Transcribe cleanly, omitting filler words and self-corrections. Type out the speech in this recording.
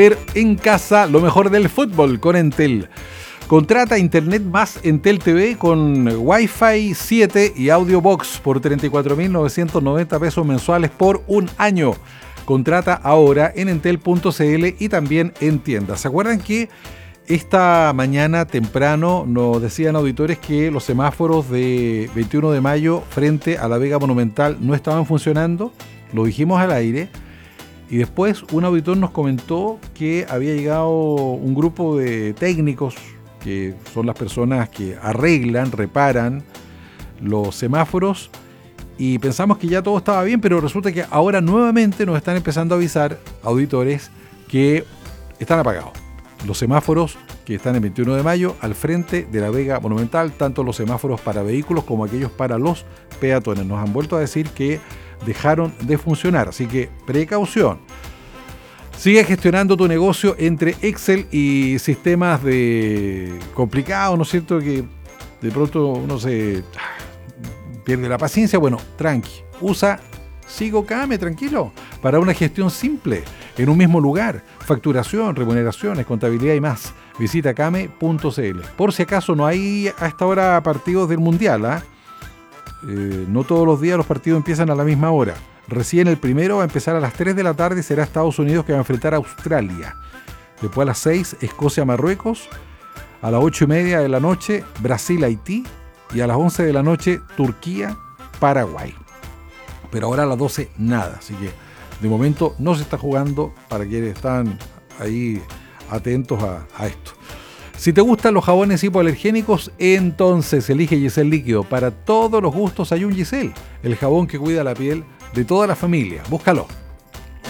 Ver en casa lo mejor del fútbol con Entel. Contrata Internet más Entel TV con Wi-Fi 7 y Audio Box por 34.990 pesos mensuales por un año. Contrata ahora en entel.cl y también en tiendas. ¿Se acuerdan que esta mañana temprano nos decían auditores que los semáforos de 21 de mayo frente a la Vega Monumental no estaban funcionando? Lo dijimos al aire. Y después un auditor nos comentó que había llegado un grupo de técnicos, que son las personas que arreglan, reparan los semáforos, y pensamos que ya todo estaba bien, pero resulta que ahora nuevamente nos están empezando a avisar auditores que están apagados. Los semáforos que están el 21 de mayo al frente de la Vega Monumental, tanto los semáforos para vehículos como aquellos para los peatones. Nos han vuelto a decir que dejaron de funcionar, así que precaución. Sigue gestionando tu negocio entre Excel y sistemas de complicados, ¿no es cierto? Que de pronto uno se pierde la paciencia. Bueno, tranqui, usa Sigo Kame, tranquilo, para una gestión simple, en un mismo lugar, facturación, remuneraciones, contabilidad y más. Visita kame.cl. Por si acaso no hay a esta hora partidos del Mundial, ¿ah? No todos los días los partidos empiezan a la misma hora. Recién el primero va a empezar a las 3 de la tarde y será Estados Unidos que va a enfrentar a Australia. Después a las 6, Escocia-Marruecos. A las 8:30 de la noche, Brasil-Haití. Y a las 11 de la noche, Turquía-Paraguay. Pero ahora a las 12, nada. Así que de momento no se está jugando, para quienes están ahí atentos a esto. Si te gustan los jabones hipoalergénicos, entonces elige Giselle Líquido. Para todos los gustos hay un Giselle, el jabón que cuida la piel de toda la familia. Búscalo.